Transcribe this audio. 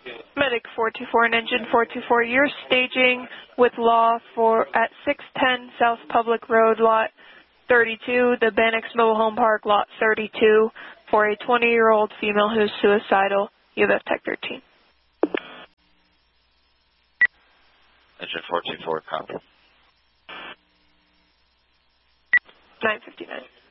Medic 424 and engine 424, you're staging with law at 610 South Public Road, lot 32, the Bannex Mobile Home Park, lot 32, for a 20-year-old female who's suicidal. You have Tech 13. Engine 424, copy. 959.